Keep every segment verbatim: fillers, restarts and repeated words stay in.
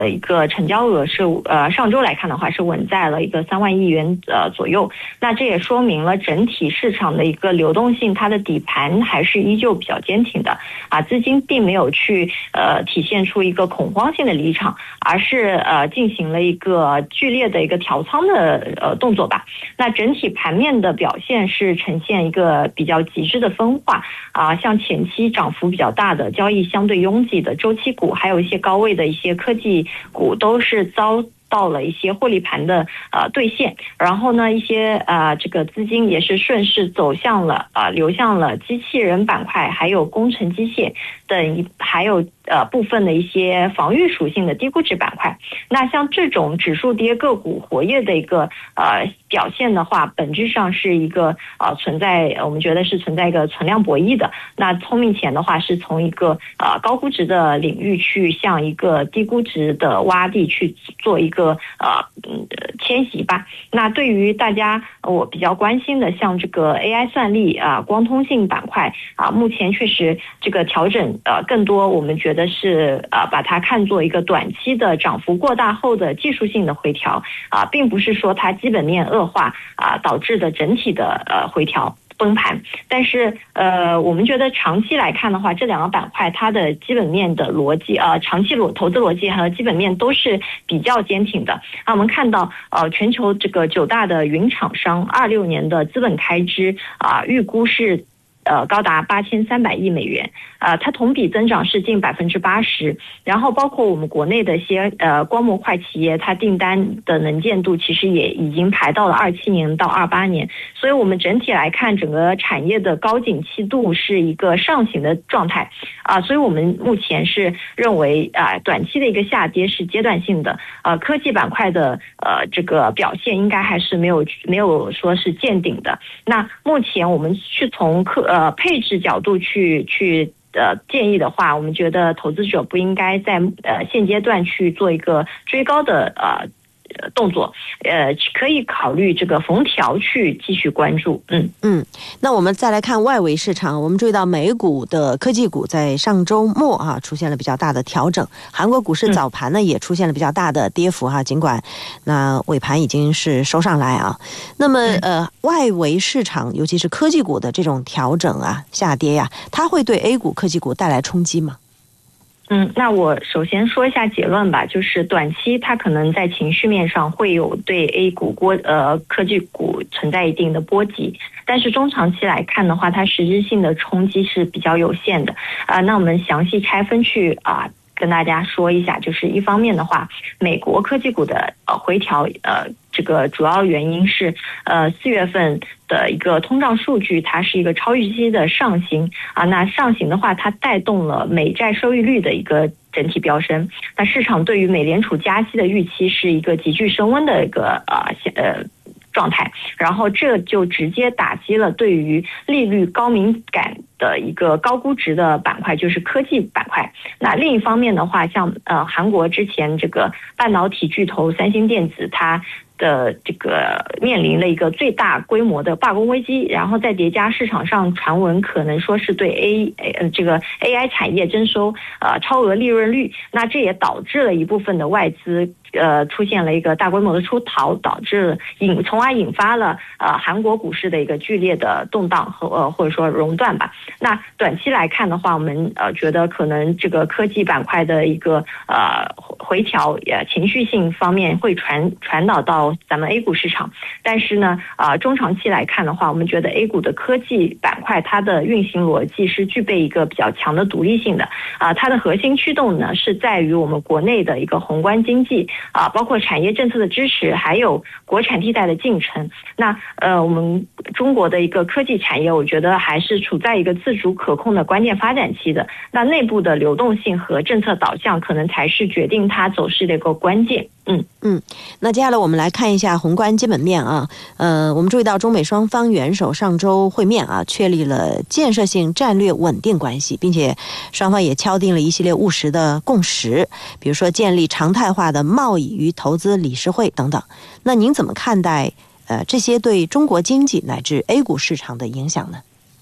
的一个成交额是呃上周来看的话是稳在了一个三万亿元呃左右，那这也说明了整体市场的一个流动性，它的底盘还是依旧比较坚挺的啊，资金并没有去呃体现出一个恐慌性的离场，而是呃进行了一个剧烈的一个调仓的呃动作吧。那整体盘面的表现是呈现一个比较极致的分化啊，像前期涨幅比较大的、交易相对拥挤的周期股，还有一些高位的一些科技股都是遭到了一些获利盘的呃兑现，然后呢，一些呃这个资金也是顺势走向了呃流向了机器人板块，还有工程机械等一，还有呃部分的一些防御属性的低估值板块。那像这种指数跌个股活跃的一个呃表现的话，本质上是一个呃存在，我们觉得是存在一个存量博弈的。那聪明钱的话是从一个呃高估值的领域去向一个低估值的洼地去做一个呃嗯迁徙吧。那对于大家我比较关心的，像这个 A I 算力啊、光通信板块啊，目前确实这个调整呃更多，我们觉得是呃把它看作一个短期的涨幅过大后的技术性的回调啊，并不是说它基本面恶化啊导致的整体的呃回调崩盘。但是呃我们觉得长期来看的话，这两个板块它的基本面的逻辑呃长期逻投资逻辑和基本面都是比较坚挺的啊。我们看到呃全球这个九大的云厂商二六年的资本开支啊预估是呃，高达八千三百亿美元，呃，它同比增长是近百分之八十。然后包括我们国内的一些呃光模块企业，它订单的能见度其实也已经排到了二七年到二八年。所以我们整体来看，整个产业的高景气度是一个上行的状态啊、呃，所以我们目前是认为啊、呃，短期的一个下跌是阶段性的。呃，科技板块的呃这个表现应该还是没有没有说是见顶的。那目前我们是从科呃配置角度去去呃建议的话，我们觉得投资者不应该在呃现阶段去做一个追高的呃动作，呃，可以考虑这个逢调去继续关注。嗯嗯，那我们再来看外围市场，我们注意到美股的科技股在上周末啊出现了比较大的调整，韩国股市早盘呢、嗯、也出现了比较大的跌幅哈，尽管那尾盘已经是收上来啊。那么呃，外围市场尤其是科技股的这种调整啊、下跌呀、啊，它会对 A 股科技股带来冲击吗？ 嗯，那我首先说一下结论吧，就是短期它可能在情绪面上会有对 A 股波呃科技股存在一定的波及，但是中长期来看的话，它实质性的冲击是比较有限的啊、呃。那我们详细拆分去啊、呃、跟大家说一下，就是一方面的话，美国科技股的呃回调呃。这个主要原因是，呃，四月份的一个通胀数据，它是一个超预期的上行啊。那上行的话，它带动了美债收益率的一个整体飙升。那市场对于美联储加息的预期是一个急剧升温的一个呃呃状态，然后这就直接打击了对于利率高敏感的一个高估值的板块，就是科技板块。那另一方面的话，像呃韩国之前这个半导体巨头三星电子，它的这个面临了一个最大规模的罢工危机，然后再叠加市场上传闻可能说是对 A 呃这个 A I 产业征收呃超额利润率，那这也导致了一部分的外资呃出现了一个大规模的出逃，导致引从而引发了呃韩国股市的一个剧烈的动荡和呃或者说熔断吧。那短期来看的话，我们呃觉得可能这个科技板块的一个呃回调呃情绪性方面会传传导到咱们 A 股市场，但是呢啊、呃、中长期来看的话，我们觉得 A 股的科技板块它的运行逻辑是具备一个比较强的独立性的啊、呃，它的核心驱动呢是在于我们国内的一个宏观经济啊、呃，包括产业政策的支持，还有国产替代的进程。那呃我们中国的一个科技产业，我觉得还是处在一个自主可控的关键发展期的，那内部的流动性和政策导向可能才是决定它走势的一个关键。嗯嗯，那接下来我们来看一下宏观基本面啊，呃，我们注意到中美双方元首上周会面啊，确立了建设性战略稳定关系，并且双方也敲定了一系列务实的共识，比如说建立常态化的贸易与投资理事会等等。那您怎么看待呃这些对中国经济乃至 A 股市场的影响呢？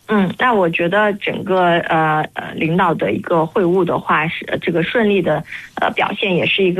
嗯，那我觉得整个呃呃领导的一个会晤的话，是这个顺利的呃表现，也是一个。